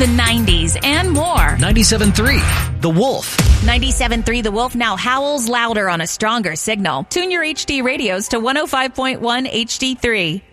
the 90s, and more. 97.3 The Wolf. 97.3 The Wolf now howls louder on a stronger signal. Tune your HD radios to 105.1 HD3.